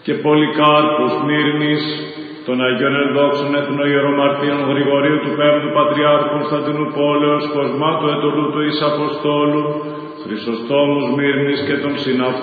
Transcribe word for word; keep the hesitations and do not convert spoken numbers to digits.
και Πολυκάρπου Σμύρνης, των Αγίων Ενδόξων Εθνοϊερομαρτύρων Γρηγορίου του Πέμπτου Πατριάρχου Κωνσταντινού Πόλεως, Κοσμάτου Ετωλού του εις Αποστόλου, Χρυσοστόμου Σμύρνης και των συναυτών